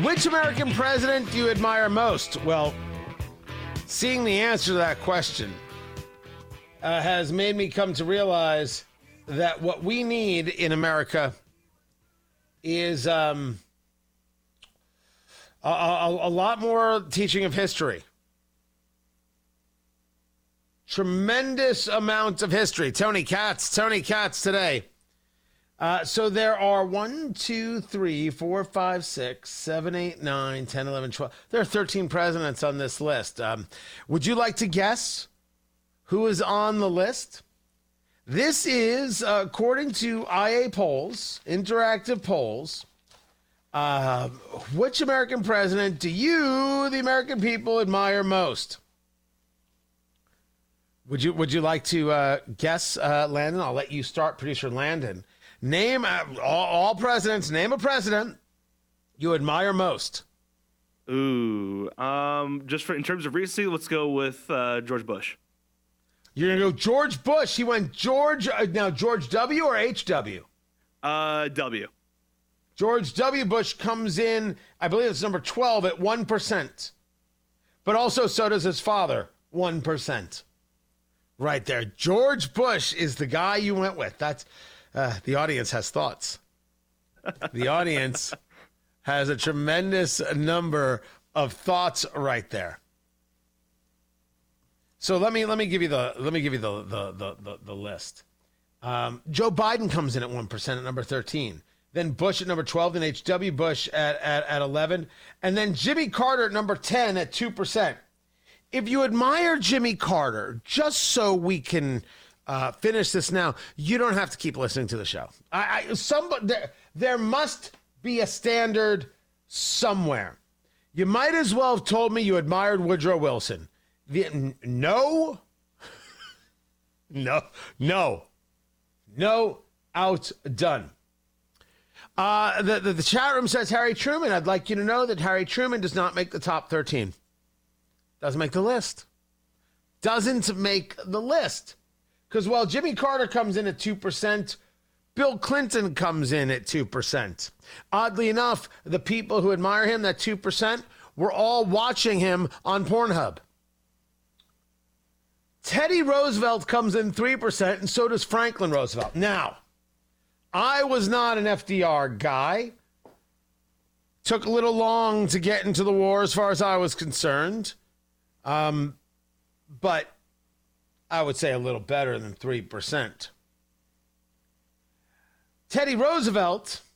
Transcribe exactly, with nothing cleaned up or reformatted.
Which American president do you admire most? Well, seeing the answer to that question uh, has made me come to realize that what we need in America is um, a, a, a lot more teaching of history. Tremendous amount of history. Tony Katz, Tony Katz today. Uh, so there are one, two, three, four, five, six, seven, eight, nine, ten, eleven, twelve. There are thirteen presidents on this list. Um, would you like to guess who is on the list? This is, uh, according to I A polls, interactive polls, uh, which American president do you, the American people, admire most? Would you Would you like to uh, guess, uh, Landon? I'll let you start, producer Landon. Name uh, all, all presidents. Name a president you admire most. Ooh, um, just for in terms of recency, let's go with uh, George Bush. You're gonna go George Bush. He went George. Uh, now George W. or H W? Uh, W. George W. Bush comes in, I believe it's number twelve at one percent. But also so does his father, one percent. Right there. George Bush is the guy you went with. That's uh, the audience has thoughts. The audience has a tremendous number of thoughts right there. So let me let me give you the let me give you the the the the, the list. Um, Joe Biden comes in at one percent at number thirteen. Then Bush at number twelve. Then H W. Bush at, at, at eleven. And then Jimmy Carter at number ten at two percent. If you admire Jimmy Carter, just so we can uh, finish this now, you don't have to keep listening to the show. I, I somebody there, there must be a standard somewhere. You might as well have told me you admired Woodrow Wilson. The, n- no, no, no, no, outdone. Uh, the, the, the chat room says Harry Truman. I'd like you to know that Harry Truman does not make the top thirteen. Doesn't make the list. Doesn't make the list. Because while Jimmy Carter comes in at two percent, Bill Clinton comes in at two percent. Oddly enough, the people who admire him, that two percent, were all watching him on Pornhub. Teddy Roosevelt comes in three percent, and so does Franklin Roosevelt. Now, I was not an F D R guy. Took a little long to get into the war as far as I was concerned. Um, but I would say a little better than three percent. Teddy Roosevelt